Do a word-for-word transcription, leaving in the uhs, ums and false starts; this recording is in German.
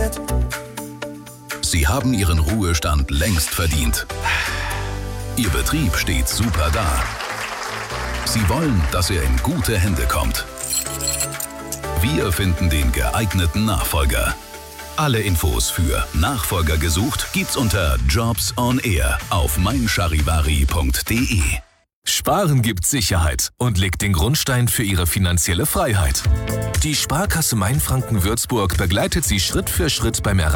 wird. Sie haben Ihren Ruhestand längst verdient. Ihr Betrieb steht super da. Sie wollen, dass er in gute Hände kommt. Wir finden den geeigneten Nachfolger. Alle Infos für Nachfolger gesucht gibt's unter Jobs on Air auf mein charivari punkt de. Sparen gibt Sicherheit und legt den Grundstein für Ihre finanzielle Freiheit. Die Sparkasse Mainfranken Würzburg begleitet Sie Schritt für Schritt beim Erreichen